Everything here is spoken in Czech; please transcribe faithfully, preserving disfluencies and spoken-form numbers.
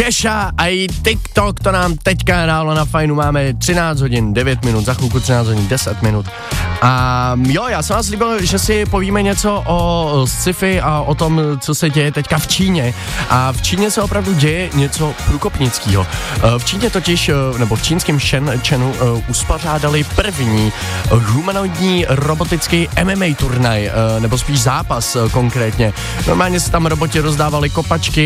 Keša a i TikTok, to nám teďka hrálo na fajnu, máme třináct hodin, devět minut, za chvilku třináct hodin, deset minut. A jo, já jsem vás líbil, že si povíme něco o sci-fi a o tom, co se děje teďka v Číně. A v Číně se opravdu děje něco průkopnického. V Číně totiž, nebo v čínském Shenzhenu uspořádali první humanoidní robotický M M A turnaj, nebo spíš zápas konkrétně. Normálně se tam roboti rozdávali kopačky